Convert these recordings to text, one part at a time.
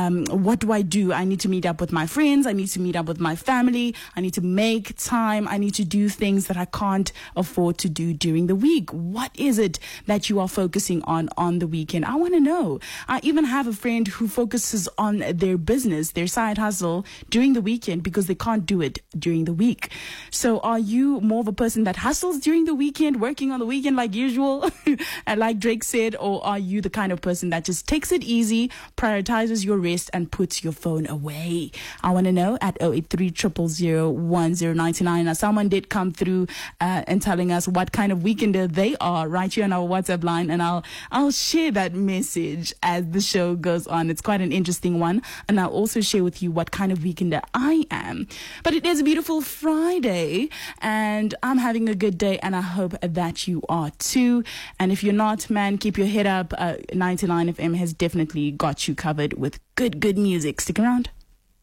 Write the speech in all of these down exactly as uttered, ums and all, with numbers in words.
um, what do I do? I need to meet up with my friends. I need to meet up with my family. I need to make time. I need to do things that I can't afford to do during the week. What is it that you are focusing on on the weekend? I want to know. I even have a friend who focuses on their business, their side hustle during the weekend because they can't do it during the week. So are you more of a person that hustles during the weekend, working on the weekend like usual, and like Drake said, or are you the kind of person that just takes it easy, prioritizes your rest, and puts your phone away? I want to know at zero eight three, zero zero zero, one zero nine nine. Now, someone did come through uh, and telling us what kind of weekender they are right here on our WhatsApp line, and I'll I'll share that message as the show goes on. It's quite an interesting one, and I'll also share with you what kind of weekender I am. But it is a beautiful Friday, and I'm having a good day, and I hope that you are too. And if you're not, man, keep your head up. Uh, ninety-nine F M has definitely got you covered with good, good music. Stick around.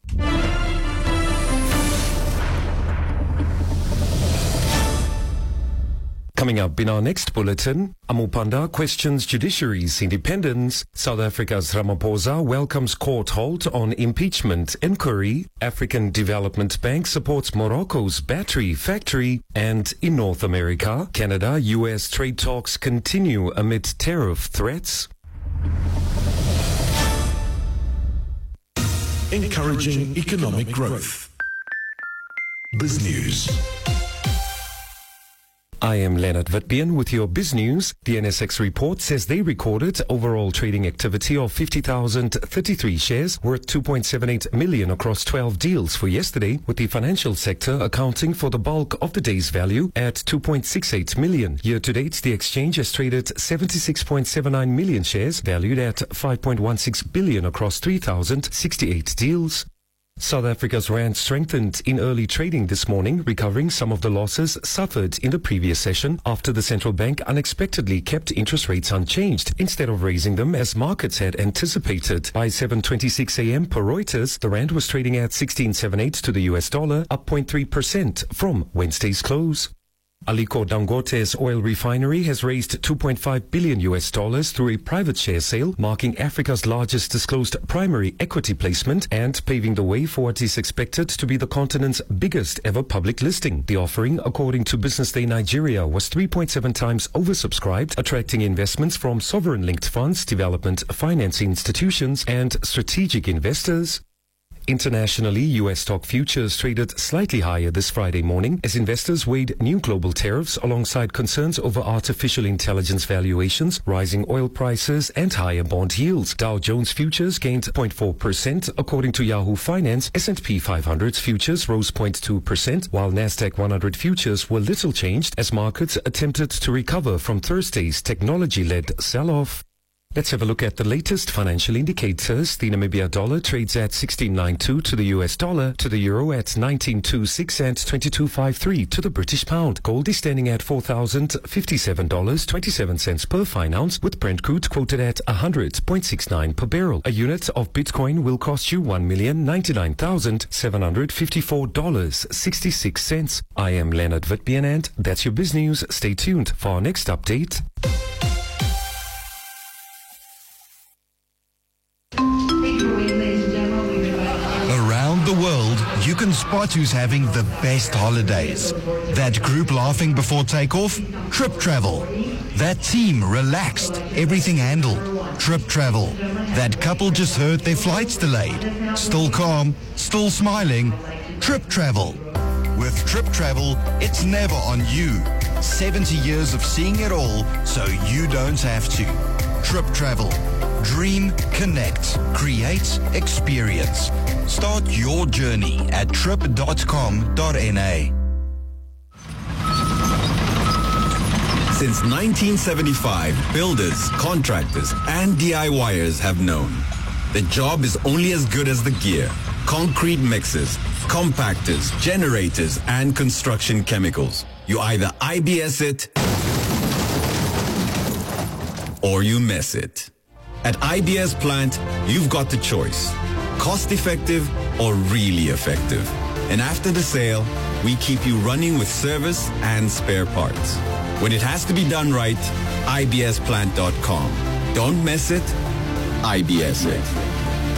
Coming up in our next bulletin, Amupanda questions judiciary's independence. South Africa's Ramaphosa welcomes court halt on impeachment inquiry. African Development Bank supports Morocco's battery factory. And in North America, Canada U S trade talks continue amid tariff threats. Encouraging economic growth. Biz News. I am Leonard Witbeen with your Biz News. The N S X report says they recorded overall trading activity of fifty thousand thirty-three shares worth two point seven eight million across twelve deals for yesterday, with the financial sector accounting for the bulk of the day's value at two point six eight million. Year to date, the exchange has traded seventy-six point seven nine million shares valued at five point one six billion across three thousand sixty-eight deals. South Africa's rand strengthened in early trading this morning, recovering some of the losses suffered in the previous session after the central bank unexpectedly kept interest rates unchanged instead of raising them as markets had anticipated. By seven twenty-six a.m. per Reuters, the rand was trading at sixteen seventy-eight to the U S dollar, up zero point three percent from Wednesday's close. Aliko Dangote's oil refinery has raised two point five billion U S dollars through a private share sale, marking Africa's largest disclosed primary equity placement and paving the way for what is expected to be the continent's biggest ever public listing. The offering, according to Business Day Nigeria, was three point seven times oversubscribed, attracting investments from sovereign-linked funds, development finance institutions, and strategic investors. Internationally, U S stock futures traded slightly higher this Friday morning as investors weighed new global tariffs alongside concerns over artificial intelligence valuations, rising oil prices, and higher bond yields. Dow Jones futures gained zero point four percent. According to Yahoo Finance, S and P five hundred's futures rose zero point two percent, while Nasdaq one hundred futures were little changed as markets attempted to recover from Thursday's technology-led sell-off. Let's have a look at the latest financial indicators. The Namibia dollar trades at sixteen ninety-two to the U S dollar, to the euro at nineteen twenty-six and twenty-two fifty-three to the British pound. Gold is standing at four thousand fifty-seven dollars and twenty-seven cents per fine ounce, with Brent crude quoted at one hundred point six nine per barrel. A unit of Bitcoin will cost you one million ninety-nine thousand seven hundred fifty-four dollars and sixty-six cents. I am Leonard Witbeen, and that's your Biz News. Stay tuned for our next update. Around the world, you can spot who's having the best holidays. That group laughing before takeoff? Trip Travel. That team relaxed, everything handled? Trip Travel. That couple just heard their flights delayed? Still calm, still smiling? Trip Travel. With Trip Travel, it's never on you. seventy years of seeing it all, so you don't have to. Trip Travel. Dream, connect, create, experience. Start your journey at trip dot com dot n a. Since nineteen seventy-five, builders, contractors, and DIYers have known the job is only as good as the gear. Concrete mixers, compactors, generators, and construction chemicals. You either I B S it or you mess it. At I B S Plant, you've got the choice. Cost effective or really effective. And after the sale, we keep you running with service and spare parts. When it has to be done right, I B S plant dot com. Don't mess it, I B S it.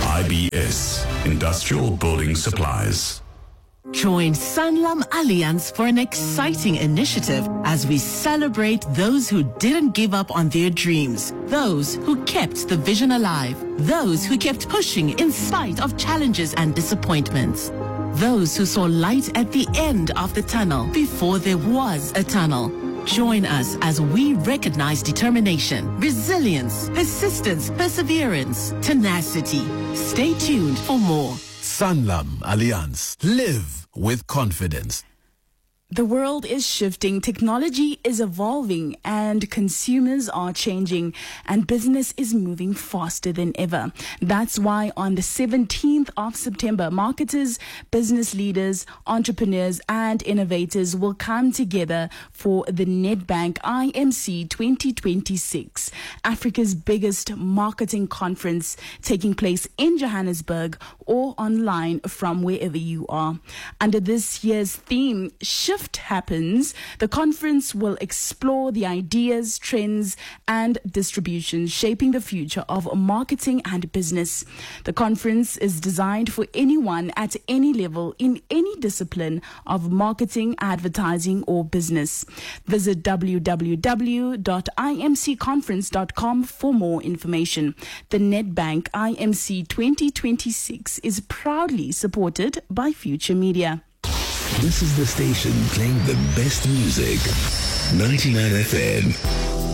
I B S, Industrial Building Supplies. Join Sanlam Alliance for an exciting initiative as we celebrate those who didn't give up on their dreams, those who kept the vision alive, those who kept pushing in spite of challenges and disappointments, those who saw light at the end of the tunnel before there was a tunnel. Join us as we recognize determination, resilience, persistence, perseverance, tenacity. Stay tuned for more. Sanlam Alliance. Live with confidence. The world is shifting, technology is evolving, and consumers are changing, and business is moving faster than ever. That's why on the seventeenth of September, marketers, business leaders, entrepreneurs, and innovators will come together for the Nedbank I M C twenty twenty-six, Africa's biggest marketing conference, taking place in Johannesburg or online from wherever you are. Under this year's theme, Shift Happens, the conference will explore the ideas, trends, and distributions shaping the future of marketing and business. The conference is designed for anyone at any level in any discipline of marketing, advertising, or business. Visit w w w dot i m c conference dot com for more information. The Nedbank I M C twenty twenty-six is proudly supported by Future Media. This is the station playing the best music. ninety-nine F M.